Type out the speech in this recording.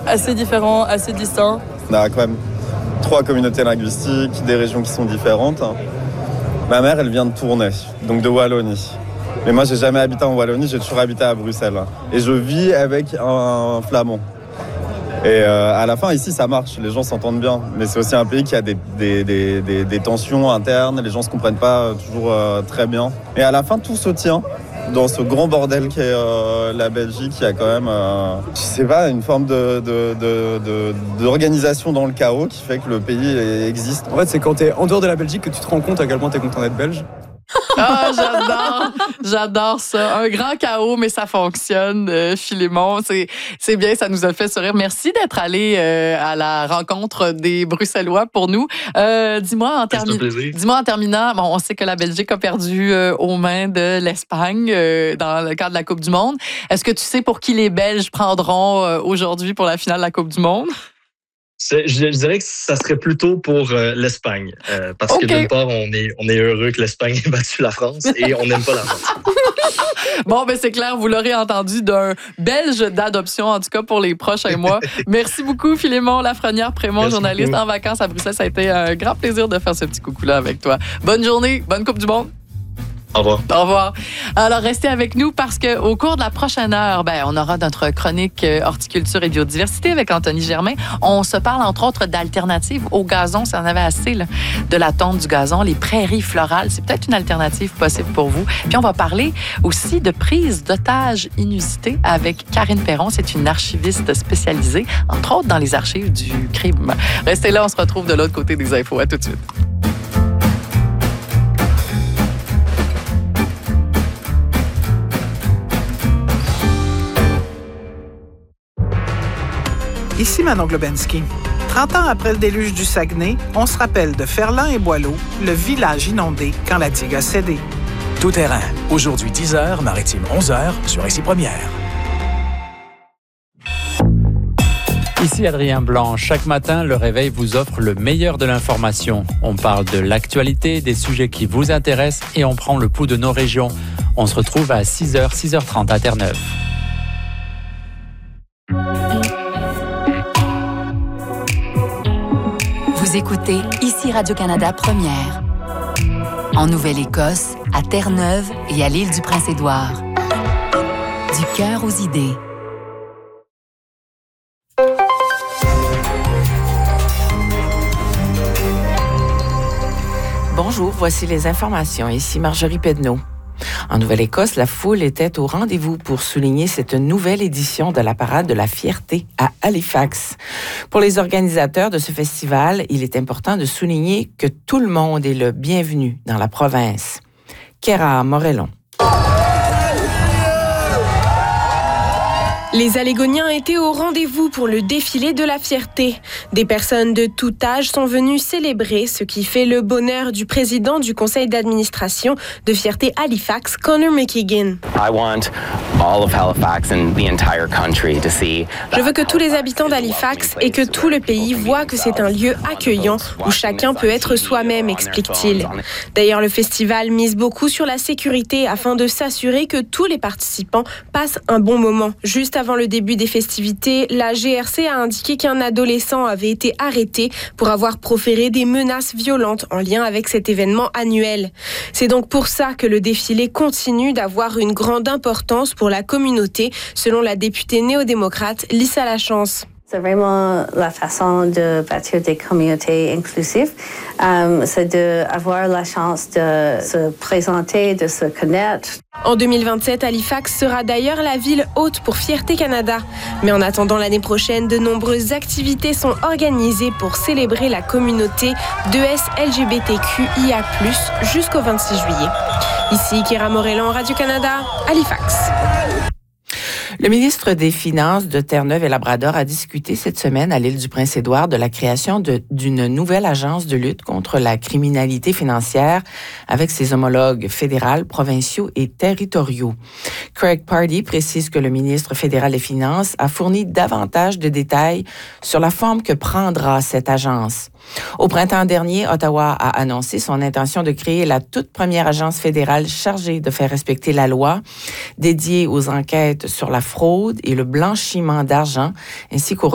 assez différents, assez distincts. On a quand même 3 communautés linguistiques, des régions qui sont différentes. Ma mère, elle vient de Tournai, donc de Wallonie. Mais moi, j'ai jamais habité en Wallonie, j'ai toujours habité à Bruxelles. Et je vis avec un flamand. Et à la fin, ici, ça marche, les gens s'entendent bien. Mais c'est aussi un pays qui a des tensions internes, les gens se comprennent pas toujours très bien. Et à la fin, tout se tient dans ce grand bordel qu'est la Belgique. Il y a quand même, je sais pas, une forme d'organisation dans le chaos qui fait que le pays existe. En fait, c'est quand t'es en dehors de la Belgique que tu te rends compte à quel point t'es content d'être belge. Ah, j'adore ça. Un grand chaos, mais ça fonctionne, Philémon. C'est bien, ça nous a fait sourire. Merci d'être allé à la rencontre des Bruxellois pour nous. Dis-moi en terminant, bon, on sait que la Belgique a perdu aux mains de l'Espagne dans le cadre de la Coupe du Monde. Est-ce que tu sais pour qui les Belges prendront aujourd'hui pour la finale de la Coupe du Monde? Je dirais que ça serait plutôt pour l'Espagne. Parce que d'une part, on est heureux que l'Espagne ait battu la France et on n'aime pas la France. Bon, ben c'est clair, vous l'aurez entendu d'un Belge d'adoption, en tout cas pour les prochains mois. Merci beaucoup, Philémon Lafrenière-Prémont, journaliste en vacances à Bruxelles. Ça a été un grand plaisir de faire ce petit coucou-là avec toi. Bonne journée, bonne Coupe du Monde. Au revoir. Au revoir. Alors, restez avec nous parce qu'au cours de la prochaine heure, on aura notre chronique horticulture et biodiversité avec Anthony Germain. On se parle, entre autres, d'alternatives au gazon. Si on avait assez de la tonte du gazon, les prairies florales, c'est peut-être une alternative possible pour vous. Puis, on va parler aussi de prise d'otages inusitée avec Karine Perron. C'est une archiviste spécialisée, entre autres, dans les archives du crime. Restez là, on se retrouve de l'autre côté des infos. À tout de suite. Ici Manon Globensky. 30 ans après le déluge du Saguenay, on se rappelle de Ferland et Boileau, le village inondé quand la digue a cédé. Tout terrain. Aujourd'hui 10h, maritime 11h sur Ici Première. Ici Adrien Blanc. Chaque matin, Le Réveil vous offre le meilleur de l'information. On parle de l'actualité, des sujets qui vous intéressent et on prend le pouls de nos régions. On se retrouve à 6h, 6h30 à Terre-Neuve. Vous écoutez Ici Radio-Canada Première. En Nouvelle-Écosse, à Terre-Neuve et à l'île du Prince-Édouard. Du cœur aux idées. Bonjour, voici les informations. Ici Marjorie Pedneau. En Nouvelle-Écosse, la foule était au rendez-vous pour souligner cette nouvelle édition de la Parade de la Fierté à Halifax. Pour les organisateurs de ce festival, il est important de souligner que tout le monde est le bienvenu dans la province. Kéra Morellon. Les Allégoniens étaient au rendez-vous pour le défilé de la fierté. Des personnes de tout âge sont venues célébrer ce qui fait le bonheur du président du conseil d'administration de Fierté Halifax, Connor McKeegan. Je veux que tous les habitants d'Halifax et que tout le pays voient que c'est un lieu accueillant où chacun peut être soi-même, explique-t-il. D'ailleurs, le festival mise beaucoup sur la sécurité afin de s'assurer que tous les participants passent un bon moment. Juste avant le début des festivités, la GRC a indiqué qu'un adolescent avait été arrêté pour avoir proféré des menaces violentes en lien avec cet événement annuel. C'est donc pour ça que le défilé continue d'avoir une grande importance pour la communauté, selon la députée néo-démocrate Lisa Lachance. C'est vraiment la façon de bâtir des communautés inclusives. C'est d'avoir la chance de se présenter, de se connaître. En 2027, Halifax sera d'ailleurs la ville hôte pour Fierté Canada. Mais en attendant l'année prochaine, de nombreuses activités sont organisées pour célébrer la communauté d'ES LGBTQIA+, jusqu'au 26 juillet. Ici, Kéra Morellon, Radio-Canada, Halifax. Le ministre des Finances de Terre-Neuve et Labrador a discuté cette semaine à l'île du Prince-Édouard de la création d'une nouvelle agence de lutte contre la criminalité financière avec ses homologues fédéraux, provinciaux et territoriaux. Craig Pardee précise que le ministre fédéral des Finances a fourni davantage de détails sur la forme que prendra cette agence. Au printemps dernier, Ottawa a annoncé son intention de créer la toute première agence fédérale chargée de faire respecter la loi, dédiée aux enquêtes sur la fraude et le blanchiment d'argent, ainsi qu'au